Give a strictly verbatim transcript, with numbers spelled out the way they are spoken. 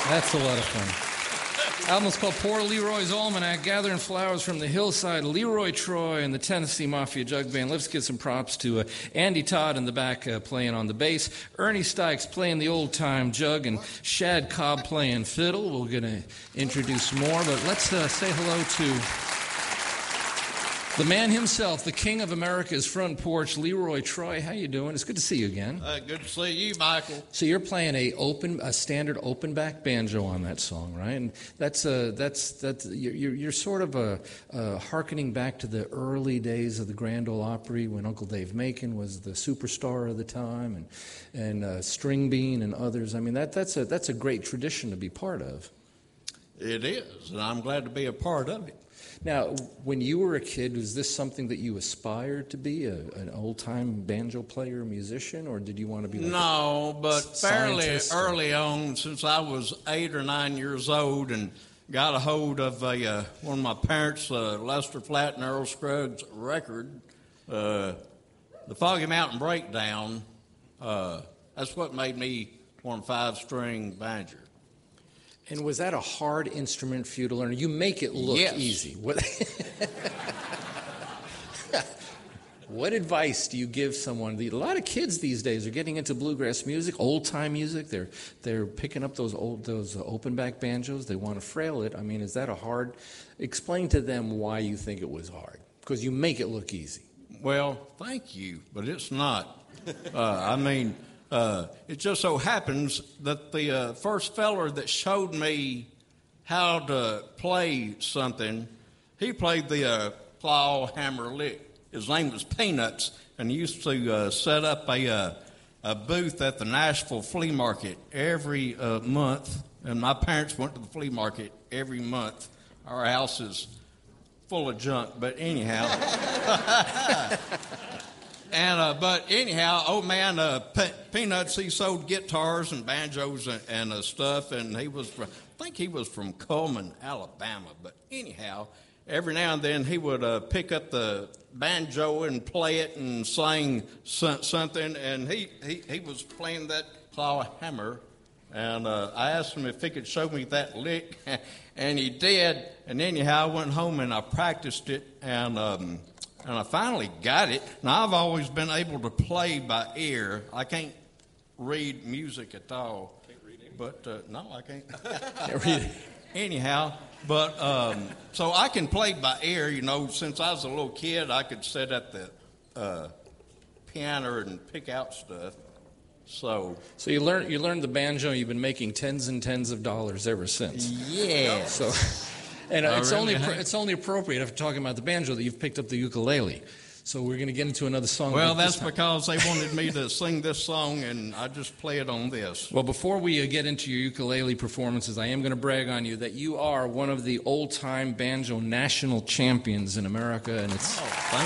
That's a lot of fun. Album's called Poor Leroy's Almanac, gathering flowers from the hillside. Leroy Troy and the Tennessee Mafia Jug Band. Let's give some props to uh, Andy Todd in the back uh, playing on the bass, Ernie Stykes playing the old-time jug, and Shad Cobb playing fiddle. We're going to introduce more, but let's uh, say hello to the man himself, the king of America's front porch, Leroy Troy. How you doing? It's good to see you again. Uh, good to see you, Michael. So you're playing a open, a standard open back banjo on that song, right? And that's uh, that's that's you're you're sort of a, uh, hearkening back to the early days of the Grand Ole Opry when Uncle Dave Macon was the superstar of the time, and and uh, String Bean and others. I mean that that's a that's a great tradition to be part of. It is, and I'm glad to be a part of it. Now, when you were a kid, was this something that you aspired to be, a, an old-time banjo player, musician, or did you want to be like No, but fairly scientist? early on, since I was eight or nine years old and got a hold of a, uh, one of my parents' uh, Lester Flatt and Earl Scruggs record, uh, the Foggy Mountain Breakdown, uh, that's what made me want a five-string banjo. And was that a hard instrument for you to learn? You make it look yes. easy. What, what advice do you give someone? A lot of kids these days are getting into bluegrass music, old-time music. They're they're picking up those old those open-back banjos. They want to frail it. I mean, is that a hard? Explain to them why you think it was hard. Because you make it look easy. Well, thank you, but it's not. Uh, I mean... Uh, it just so happens that the uh, first feller that showed me how to play something, he played the uh, claw hammer lick. His name was Peanuts, and he used to uh, set up a, uh, a booth at the Nashville Flea Market every uh, month, and my parents went to the flea market every month. Our house is full of junk, but anyhow... And uh, but anyhow, old man uh, Pe- Peanuts, he sold guitars and banjos and, and uh, stuff, and he was, I think he was from Cullman, Alabama. But anyhow, every now and then he would uh, pick up the banjo and play it and sing so- something, and he, he, he was playing that claw hammer, and uh, I asked him if he could show me that lick, and he did. And anyhow, I went home and I practiced it, and. Um, And I finally got it. Now, I've always been able to play by ear. I can't read music at all. Can't read it? But, uh, no, I can't. Can't read it. Anyhow, but, um, so I can play by ear, you know. Since I was a little kid, I could sit at the uh, piano and pick out stuff. So, so you learned you learned the banjo. You've been making tens and tens of dollars ever since. Yeah. So... And uh, it's really only it's only appropriate if we're talking about the banjo that you've picked up the ukulele. So we're going to get into another song. Well, that's because they wanted me to sing this song, and I just play it on this. Well, before we uh, get into your ukulele performances, I am going to brag on you that you are one of the old-time banjo national champions in America, and it's. Oh,